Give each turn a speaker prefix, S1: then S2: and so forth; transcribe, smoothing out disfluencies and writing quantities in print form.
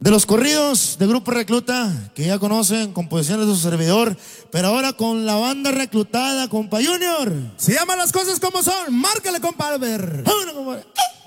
S1: de los corridos de Grupo Recluta, que ya conocen, composiciones de su servidor, pero ahora con la banda reclutada, compa Junior.
S2: Se llaman las cosas como son. Márcale, compa Albert.
S1: ¡Vámonos, compa!